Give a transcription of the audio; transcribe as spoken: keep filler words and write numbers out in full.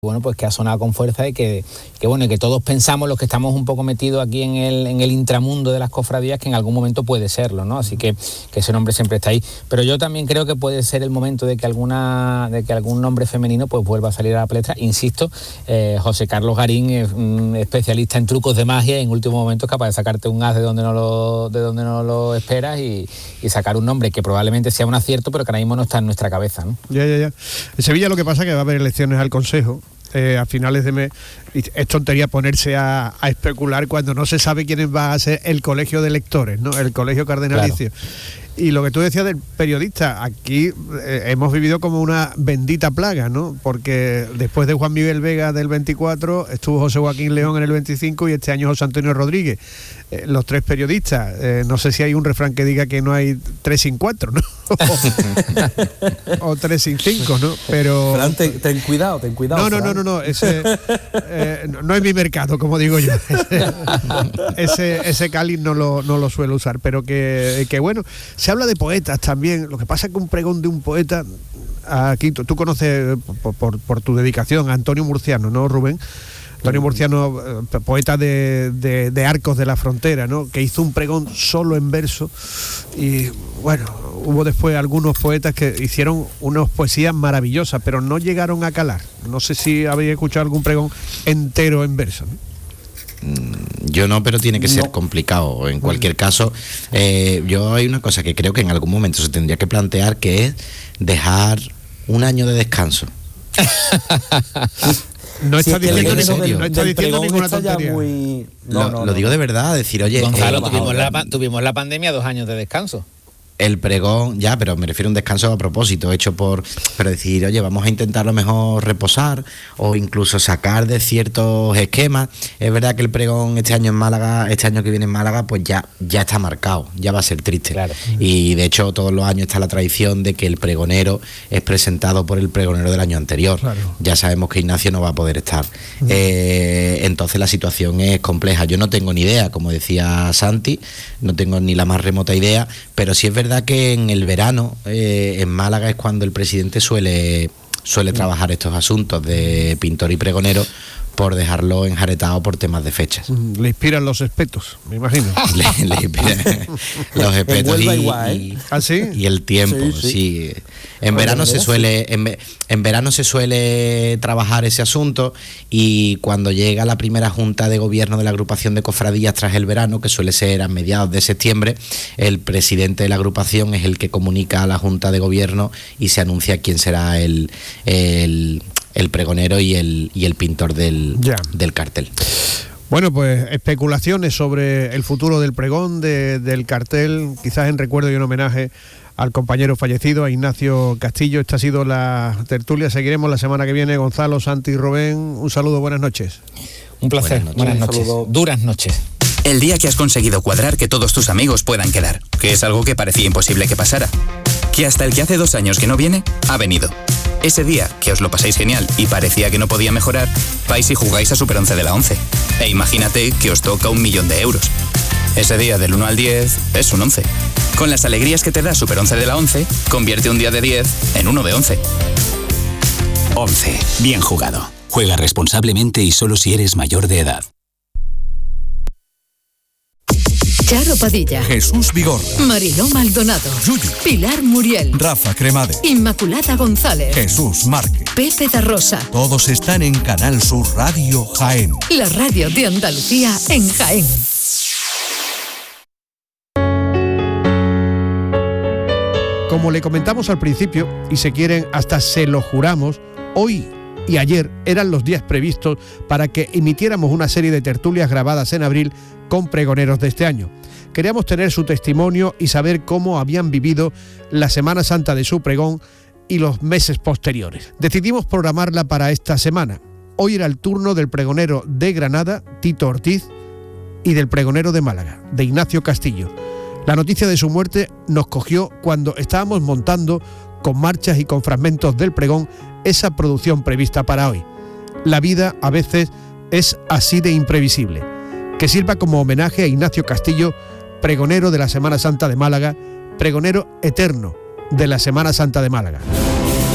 bueno, pues que ha sonado con fuerza y que, que bueno, y que todos pensamos, los que estamos un poco metidos aquí en el, en el intramundo de las cofradías, que en algún momento puede serlo, ¿no? Así que, que ese nombre siempre está ahí. Pero yo también creo que puede ser el momento de que alguna, de que algún nombre femenino pues vuelva a salir a la palestra. Insisto, eh, José Carlos Garín es un especialista en trucos de magia y en último momento es capaz de sacarte un as de donde no lo, de donde no lo esperas y, y sacar un nombre que probablemente sea un acierto, pero que ahora mismo no está en nuestra cabeza, ¿no? Ya, ya, ya. En Sevilla lo que pasa es que va a haber elecciones al Consejo. Eh, a finales de mes, es tontería ponerse a, a especular cuando no se sabe quién va a ser el colegio de electores, ¿no? El colegio cardenalicio. Claro. Y lo que tú decías del periodista, aquí eh, hemos vivido como una bendita plaga, ¿no? Porque después de Juan Miguel Vega del veinticuatro, estuvo José Joaquín León en el veinticinco y este año José Antonio Rodríguez. Eh, los tres periodistas, eh, no sé si hay un refrán que diga que no hay tres sin cuatro, ¿no? o tres sin cinco, ¿no? Pero Fran, ten, ten cuidado, ten cuidado. No, no, no, no, no, ese eh, no, no es mi mercado, como digo yo. Ese, ese, ese cáliz no lo, no lo suelo usar, pero que, que bueno, se habla de poetas también. Lo que pasa es que un pregón de un poeta, aquí tú, tú conoces por, por, por tu dedicación a Antonio Murciano, ¿no, Rubén? Antonio Murciano, poeta de, de, de Arcos de la Frontera, ¿no? Que hizo un pregón solo en verso y bueno, hubo después algunos poetas que hicieron unas poesías maravillosas, pero no llegaron a calar. No sé si habéis escuchado algún pregón entero en verso, ¿no? Yo no, pero tiene que ser no. complicado. En cualquier caso, eh, yo hay una cosa que creo que en algún momento se tendría que plantear, que es dejar un año de descanso. No está sí, diciendo, digo, no, no está diciendo ninguna tontería. Muy... No, lo, no, lo no. digo de verdad, decir, oye... Gonzalo, eh, tuvimos, la, tuvimos la pandemia, dos años de descanso. El pregón, ya, pero me refiero a un descanso a propósito, hecho por, pero decir, oye, vamos a intentar lo mejor reposar o incluso sacar de ciertos esquemas. Es verdad que el pregón este año en Málaga, este año que viene en Málaga, pues ya, ya está marcado, ya va a ser triste. Claro. Y de hecho todos los años está la tradición de que el pregonero es presentado por el pregonero del año anterior. Claro. Ya sabemos que Ignacio no va a poder estar. Uh-huh. Eh, entonces la situación es compleja. Yo no tengo ni idea, como decía Santi, no tengo ni la más remota idea, pero sí es verdad que en el verano eh, en Málaga es cuando el presidente suele suele trabajar estos asuntos de pintor y pregonero, por dejarlo enjaretado por temas de fechas. Le inspiran los espetos, me imagino. le, le inspiran los espetos y, igual, ¿eh? y, ¿Ah, sí? y el tiempo, sí. sí. sí. En Oye, verano se suele en, en verano se suele trabajar ese asunto, y cuando llega la primera junta de gobierno de la agrupación de cofradías tras el verano, que suele ser a mediados de septiembre, el presidente de la agrupación es el que comunica a la junta de gobierno y se anuncia quién será el el el pregonero y el y el pintor del, del cartel. Bueno, pues especulaciones sobre el futuro del pregón, de, del cartel, quizás en recuerdo y en homenaje al compañero fallecido, a Ignacio Castillo. Esta ha sido la tertulia, seguiremos la semana que viene. Gonzalo, Santi y Rubén, un saludo, buenas noches. Un placer, buenas noches, buenas noches. Duras noches. El día que has conseguido cuadrar que todos tus amigos puedan quedar, que es algo que parecía imposible que pasara, que hasta el que hace dos años que no viene, ha venido. Ese día, que os lo pasáis genial y parecía que no podía mejorar, vais y jugáis a Super once de la once. E imagínate que os toca un millón de euros. Ese día del uno al diez es un once. Con las alegrías que te da Super once de la once, convierte un día de diez en uno de once. once. Bien jugado. Juega responsablemente y solo si eres mayor de edad. Charo Padilla, Jesús Vigor, Mariló Maldonado, Yuyu, Pilar Muriel, Rafa Cremade, Inmaculada González, Jesús Márquez, Pepe da Rosa. Todos están en Canal Sur Radio Jaén. La radio de Andalucía en Jaén. Como le comentamos al principio, y se quieren hasta se lo juramos, hoy y ayer eran los días previstos para que emitiéramos una serie de tertulias grabadas en abril con pregoneros de este año. Queríamos tener su testimonio y saber cómo habían vivido la Semana Santa de su pregón y los meses posteriores. Decidimos programarla para esta semana. Hoy era el turno del pregonero de Granada, Tito Ortiz, y del pregonero de Málaga, de Ignacio Castillo. La noticia de su muerte nos cogió cuando estábamos montando, con marchas y con fragmentos del pregón, esa producción prevista para hoy. La vida a veces es así de imprevisible. Que sirva como homenaje a Ignacio Castillo, pregonero de la Semana Santa de Málaga, pregonero eterno de la Semana Santa de Málaga.